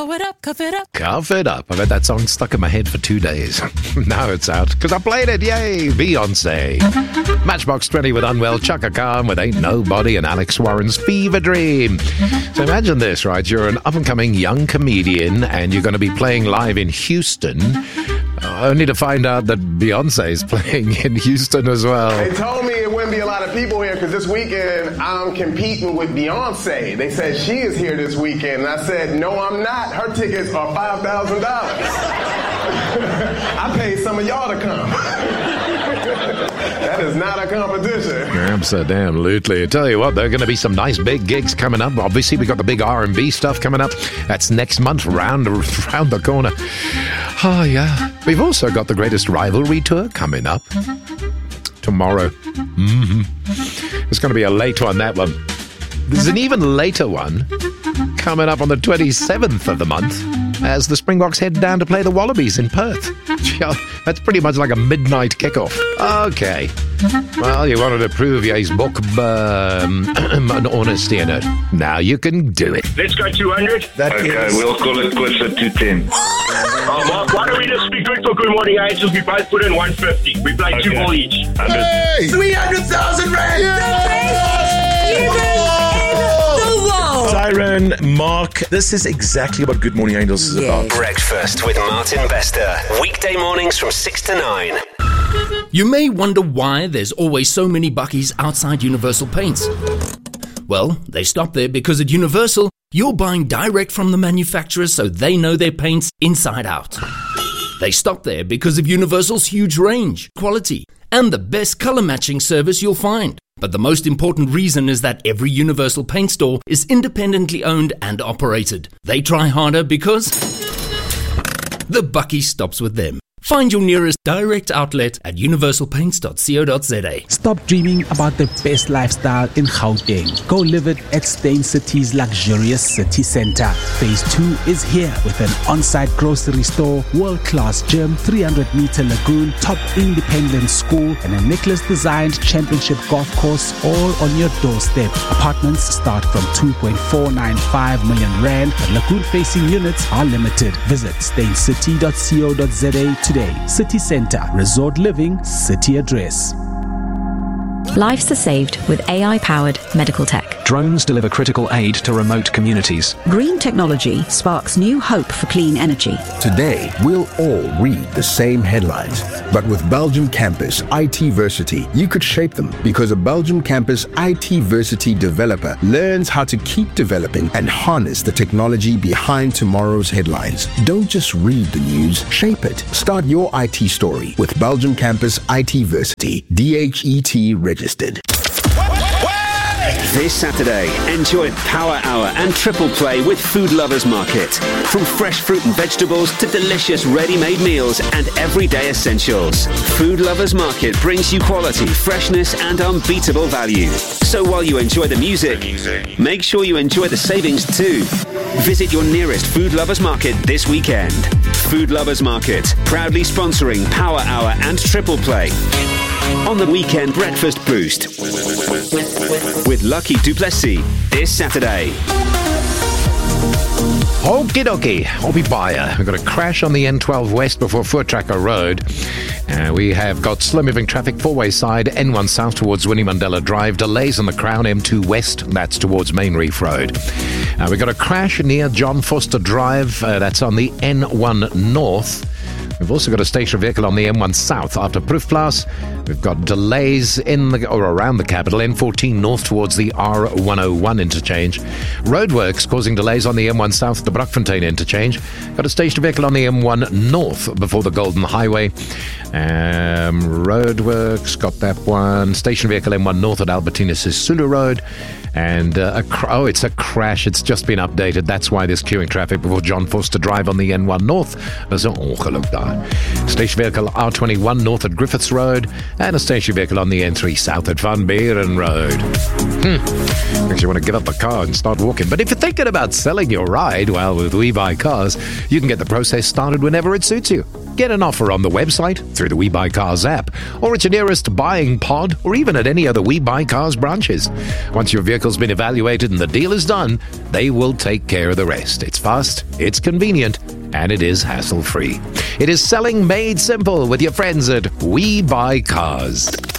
Pull it up, cuff it up. Cuff it up. I've had that song stuck in my head for 2 days. Now it's out because I played it. Yay, Beyonce. Matchbox 20 with Unwell, Chaka Khan with Ain't Nobody, and Alex Warren's Fever Dream. So imagine this, right? You're an up-and-coming young comedian and you're going to be playing live in Houston, only to find out that Beyonce is playing in Houston as well. They told me it wouldn't be a lot of people here because this weekend I'm competing with Beyonce. They said she is here this weekend, and I said, no, I'm not. Her tickets are $5,000. I paid some of y'all to come. That is not a competition. Absolutely. I tell you what, there are going to be some nice big gigs coming up. Obviously, we've got the big R&B stuff coming up. That's next month, round the corner. Oh, yeah. We've also got the Greatest Rivalry Tour coming up tomorrow. It's going to be a late one, that one. There's an even later one coming up on the 27th of the month as the Springboks head down to play the Wallabies in Perth. That's pretty much like a midnight kickoff. Okay. Well, you wanted to prove your book an honesty in it. Now you can do it. Let's go 200. We'll call it quits at 210. Mark, why don't we just be good for Good Morning Angels? We both put in 150. We play 2 ball each. 300,000 rand! Siren, Mark, this is exactly what Good Morning Angels is about. Breakfast with Martin Bester. Weekday mornings from 6 to 9. You may wonder why there's always so many buckies outside Universal Paints. Well, they stop there because at Universal, you're buying direct from the manufacturers so they know their paints inside out. They stop there because of Universal's huge range, quality, and the best color matching service you'll find. But the most important reason is that every Universal Paint store is independently owned and operated. They try harder because the bucky stops with them. Find your nearest direct outlet at universalpaints.co.za. Stop dreaming about the best lifestyle in Gauteng. Go live it at Stain City's luxurious city center. Phase 2 is here with an on-site grocery store, world-class gym, 300-meter lagoon, top independent school, and a Nicholas-designed championship golf course all on your doorstep. Apartments start from 2.495 million rand, but lagoon-facing units are limited. Visit staincity.co.za today. City Center, Resort Living, City Address. Lives are saved with AI-powered medical tech. Drones deliver critical aid to remote communities. Green technology sparks new hope for clean energy. Today, we'll all read the same headlines. But with Belgium Campus IT-versity, you could shape them because a Belgium Campus IT-versity developer learns how to keep developing and harness the technology behind tomorrow's headlines. Don't just read the news, shape it. Start your IT story with Belgium Campus IT-versity. DHET registered. This Saturday, enjoy Power Hour and Triple Play with Food Lovers Market. From fresh fruit and vegetables to delicious ready-made meals and everyday essentials. Food Lovers Market brings you quality, freshness and unbeatable value. So while you enjoy the music, make sure you enjoy the savings too. Visit your nearest Food Lovers Market this weekend. Food Lovers Market, proudly sponsoring Power Hour and Triple Play. On the Weekend Breakfast Boost with Lucky Duplessis this Saturday. Okie dokie, Hobby Buyer. We've got a crash on the N12 West before Voortrekker Road. We have got slow-moving traffic four-way side, N1 South towards Winnie Mandela Drive. Delays on the Crown, M2 West, that's towards Main Reef Road. We've got a crash near John Foster Drive, that's on the N1 North. We've also got a stationary vehicle on the M1 South after Proefplaas. We've got delays around the capital, N14 North towards the R101 interchange. Roadworks causing delays on the M1 South at the Brakfontein interchange. Got a stationary vehicle on the M1 North before the Golden Highway. Roadworks, got that one. Stationary vehicle M1 North at Albertina Sisulu Road. And it's a crash. It's just been updated. That's why there's queuing traffic before John Foster Drive on the N1 North. There's an ongeluk daar. Station vehicle R21 North at Griffiths Road. And a station vehicle on the N3 South at Van Buren Road. Makes you want to give up the car and start walking. But if you're thinking about selling your ride, well, with We Buy Cars, you can get the process started whenever it suits you. Get an offer on the website, through the We Buy Cars app, or at your nearest buying pod, or even at any other We Buy Cars branches. Once your vehicle vehicle's been evaluated and the deal is done, they will take care of the rest. It's fast, it's convenient, and it is hassle-free. It is selling made simple with your friends at We Buy Cars.